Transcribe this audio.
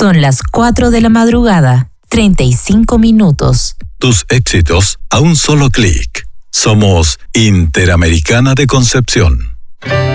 Son las 4 de la madrugada, 35 minutos. Tus éxitos a un solo clic. Somos Interamericana de Concepción.